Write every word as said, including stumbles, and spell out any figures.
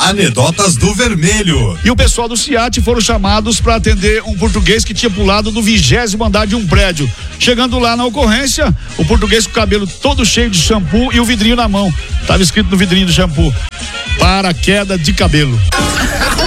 Anedotas do Vermelho. E o pessoal do SIAT foram chamados para atender um português que tinha pulado do vigésimo andar de um prédio. Chegando lá na ocorrência, o português com o cabelo todo cheio de shampoo e o vidrinho na mão. Tava escrito no vidrinho do shampoo: para queda de cabelo.